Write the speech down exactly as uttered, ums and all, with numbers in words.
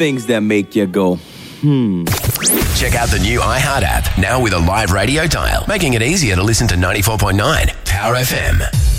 things that make you go, hmm. Check out the new iHeart app, now with a live radio dial, making it easier to listen to ninety-four point nine Power F M.